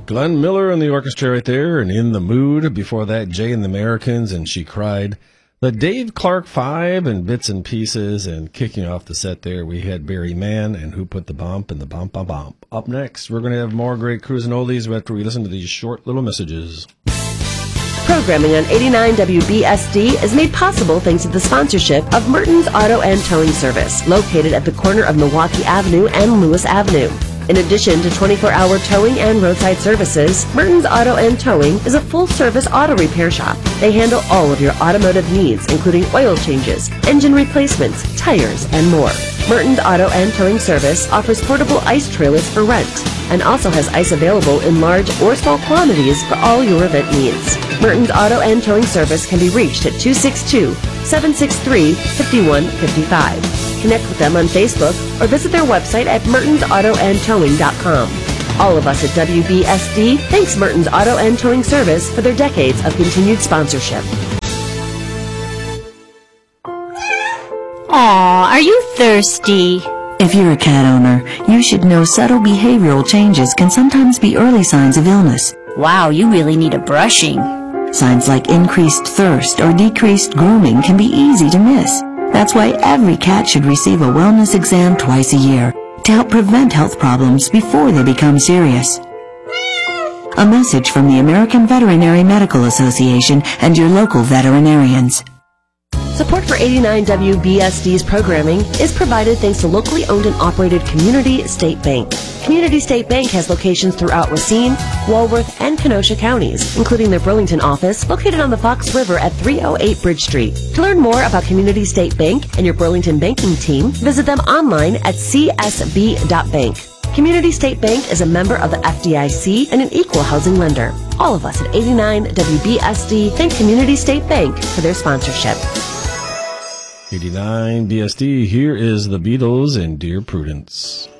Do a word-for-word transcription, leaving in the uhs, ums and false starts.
Glenn Miller and the orchestra right there, and In the Mood. Before that, Jay and the Americans, and She Cried. The Dave Clark Five and Bits and Pieces, and kicking off the set there, we had Barry Mann and Who Put the Bump and the Bump a Bump. Up next, we're going to have more great cruising oldies after we listen to these short little messages. Programming on eighty-nine W B S D is made possible thanks to the sponsorship of Merton's Auto and Towing Service, located at the corner of Milwaukee Avenue and Lewis Avenue. In addition to twenty-four hour towing and roadside services, Merton's Auto and Towing is a full-service auto repair shop. They handle all of your automotive needs, including oil changes, engine replacements, tires, and more. Merton's Auto and Towing Service offers portable ice trailers for rent and also has ice available in large or small quantities for all your event needs. Merton's Auto and Towing Service can be reached at two six two, seven six three, five one five five. Connect with them on Facebook or visit their website at mertons auto and towing dot com. All of us at W B S D thanks Merton's Auto and Towing Service for their decades of continued sponsorship. Aw, are you thirsty? If you're a cat owner, you should know subtle behavioral changes can sometimes be early signs of illness. Wow, you really need a brushing. Signs like increased thirst or decreased grooming can be easy to miss. That's why every cat should receive a wellness exam twice a year to help prevent health problems before they become serious. A message from the American Veterinary Medical Association and your local veterinarians. Support for eighty-nine W B S D's programming is provided thanks to locally owned and operated Community State Bank. Community State Bank has locations throughout Racine, Walworth, and Kenosha counties, including their Burlington office located on the Fox River at three oh eight Bridge Street. To learn more about Community State Bank and your Burlington banking team, visit them online at c s b dot bank. Community State Bank is a member of the F D I C and an equal housing lender. All of us at eighty-nine W B S D thank Community State Bank for their sponsorship. eighty-nine B S D, here is the Beatles and Dear Prudence.